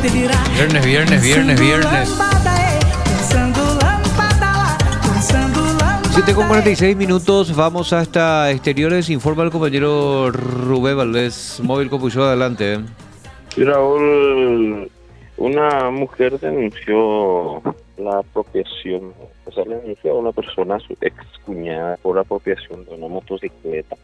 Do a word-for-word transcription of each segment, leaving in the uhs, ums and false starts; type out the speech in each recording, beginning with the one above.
Viernes, viernes, viernes, viernes. siete con cuarenta y seis minutos, vamos hasta exteriores. Informa el compañero Rubén Valdés, móvil Copuyo, adelante. Sí, Raúl, una mujer denunció la apropiación, o sea, le denunció a una persona, a su ex cuñada, por apropiación de una motocicleta.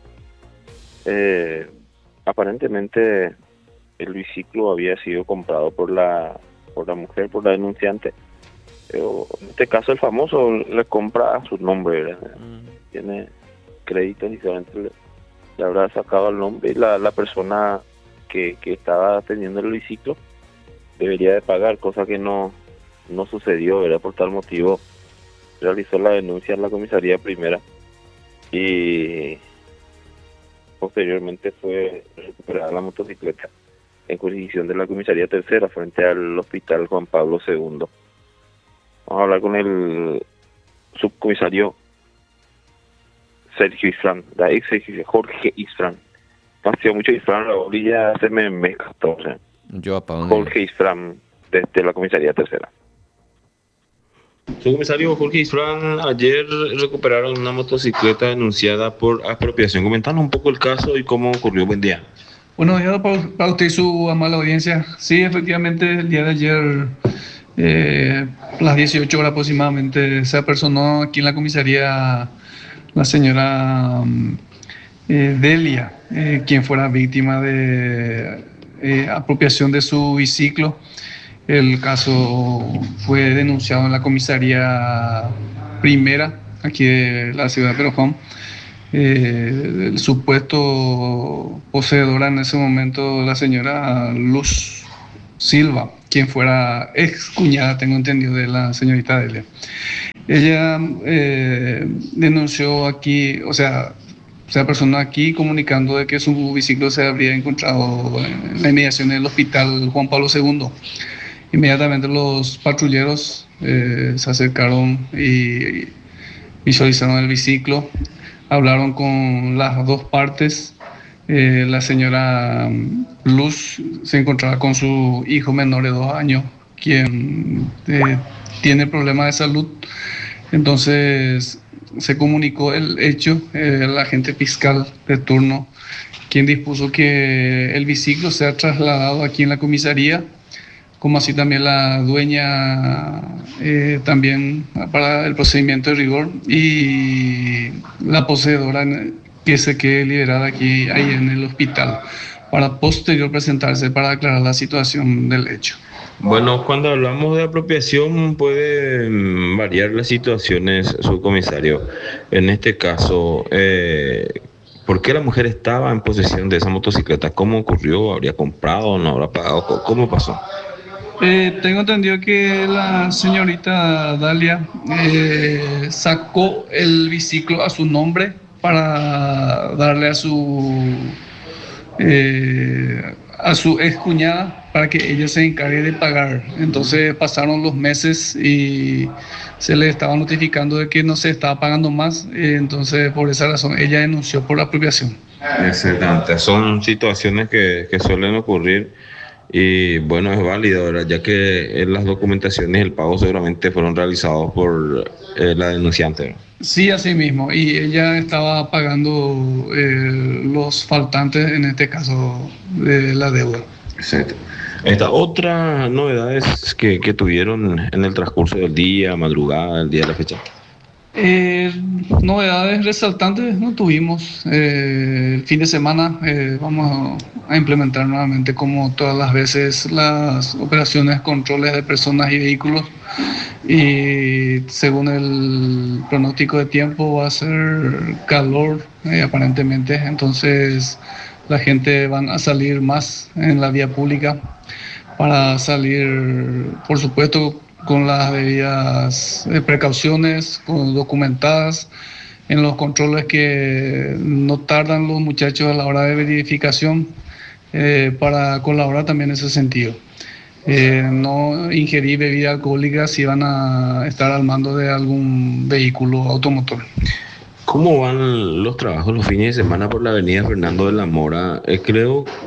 Eh, aparentemente el biciclo había sido comprado por la por la mujer, por la denunciante. Pero en este caso el famoso le compra a su nombre, ¿verdad? Mm. Tiene créditos diferentes, le, le habrá sacado el nombre y la, la persona que, que estaba teniendo el biciclo debería de pagar, cosa que no, no sucedió, ¿verdad? Por tal motivo realizó la denuncia en la comisaría primera y posteriormente fue recuperada la motocicleta en jurisdicción de la comisaría tercera frente al hospital Juan Pablo segundo. Vamos a hablar con el subcomisario Sergio Isfran, la ex Jorge Isfran. No ha sido mucho Isfran, la bolilla se me mezcló. ¿Sí? Yo apago. Jorge Isfran, desde la comisaría tercera. Subcomisario Jorge Isfran, ayer recuperaron una motocicleta denunciada por apropiación. Comentanos un poco el caso y cómo ocurrió. Buen día. Bueno, ya para, para usted y su amable audiencia. Sí, efectivamente, el día de ayer, eh, a las dieciocho horas aproximadamente, se apersonó aquí en la comisaría la señora eh, Delia, eh, quien fuera víctima de eh, apropiación de su biciclo. El caso fue denunciado en la comisaría primera, aquí de la ciudad de Perojón. Eh, el supuesto poseedora en ese momento, la señora Luz Silva, quien fuera ex cuñada, tengo entendido, de la señorita Delia. Ella eh, denunció aquí, o sea, se apersonó aquí comunicando de que su biciclo se habría encontrado en la inmediación del hospital Juan Pablo segundo. Inmediatamente los patrulleros eh, se acercaron y visualizaron el biciclo. Hablaron con las dos partes. Eh, la señora Luz se encontraba con su hijo menor de dos años, quien eh, tiene problemas de salud. Entonces se comunicó el hecho eh, al agente fiscal de turno, quien dispuso que el biciclo sea trasladado aquí en la comisaría, como así también la dueña eh, también para el procedimiento de rigor, y la poseedora que se quede liberada aquí ahí en el hospital para posterior presentarse para aclarar la situación del hecho. Bueno, cuando hablamos de apropiación pueden variar las situaciones, subcomisario. En este caso, eh, ¿por qué la mujer estaba en posesión de esa motocicleta? ¿Cómo ocurrió? ¿Habría comprado? ¿No habrá pagado? ¿Cómo pasó? Eh, tengo entendido que la señorita Dalia eh, sacó el biciclo a su nombre para darle a su eh, a su ex cuñada para que ella se encargue de pagar. Entonces pasaron los meses y se le estaba notificando de que no se estaba pagando más, eh, entonces por esa razón ella denunció por apropiación. Excelente, son situaciones que, que suelen ocurrir. Y bueno, es válido, ¿verdad? Ya que en las documentaciones el pago seguramente fueron realizados por eh, la denunciante. Sí, así mismo. Y ella estaba pagando eh, los faltantes, en este caso, de la deuda. Exacto. Esta, otras novedades que, que tuvieron en el transcurso del día, madrugada, el día de la fecha. Eh, novedades resaltantes no tuvimos. Eh, el fin de semana eh, vamos a implementar nuevamente, como todas las veces, las operaciones controles de personas y vehículos, y según el pronóstico de tiempo va a ser calor eh, aparentemente, entonces la gente van a salir más en la vía pública para salir, por supuesto, con las debidas precauciones, con documentadas, en los controles que no tardan los muchachos a la hora de verificación, eh, para colaborar también en ese sentido. Eh, no ingerir bebida alcohólica si van a estar al mando de algún vehículo automotor. ¿Cómo van los trabajos los fines de semana por la avenida Fernando de la Mora? Eh, creo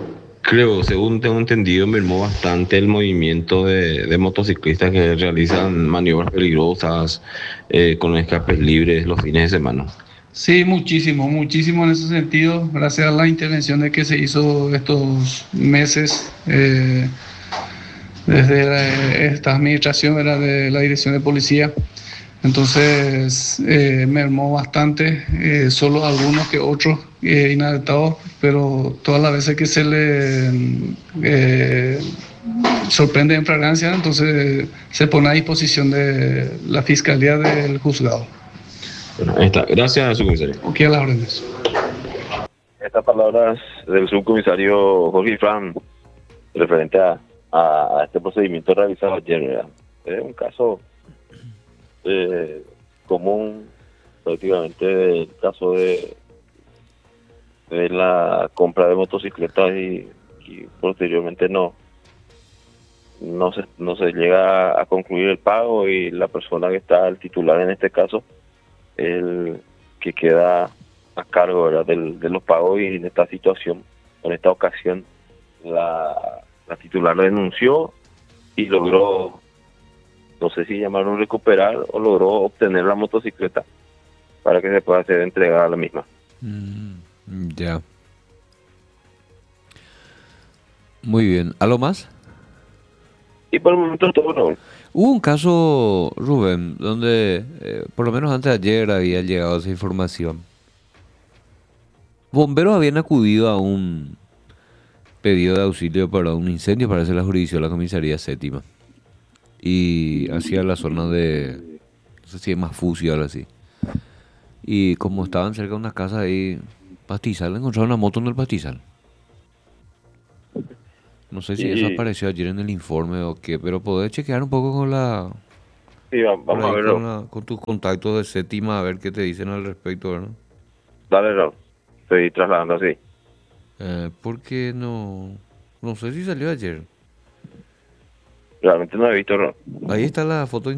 Creo, según tengo entendido, mermó bastante el movimiento de, de motociclistas que realizan maniobras peligrosas eh, con escapes libres los fines de semana. Sí, muchísimo, muchísimo en ese sentido, gracias a las intervenciones que se hizo estos meses eh, desde la- esta administración, era de la Dirección de Policía. Entonces, eh, mermó bastante, eh, solo algunos que otros eh, inadaptados, pero todas las veces que se le eh, sorprende en fragancia, entonces se pone a disposición de la Fiscalía del Juzgado. Bueno, ahí está. Gracias, subcomisario. Ok, a las órdenes. Estas palabras del subcomisario Jorge Fran referente a, a, a este procedimiento realizado ayer, ¿verdad? Es un caso eh, común, prácticamente el caso de, de la compra de motocicletas y, y posteriormente no no se, no se llega a concluir el pago y la persona que está, el titular en este caso, el que queda a cargo, ¿verdad?, del, de los pagos. Y en esta situación, en esta ocasión, la, la titular lo denunció y logró, no sé si llamarlo recuperar o logró obtener la motocicleta para que se pueda hacer entregada a la misma. Mm, ya. Muy bien. ¿Algo más? Y por el momento todo, Raúl. Hubo un caso, Rubén, donde eh, por lo menos antes de ayer había llegado esa información. Bomberos habían acudido a un pedido de auxilio para un incendio, parece la jurisdicción de la comisaría séptima. Y hacia la zona de, no sé si es Mafusi o algo así. Y como estaban cerca de una casa ahí, pastizal, encontraron una moto en el pastizal. No sé si eso Y apareció ayer en el informe o qué, pero podés chequear un poco con la, sí, va- por vamos a ahí verlo. con, la- con tus contactos de séptima a ver qué te dicen al respecto, ¿verdad? Dale, Raúl. Estoy trasladando así. Eh, porque no, no sé si salió ayer. Realmente no he visto, Raúl. Ahí está la foto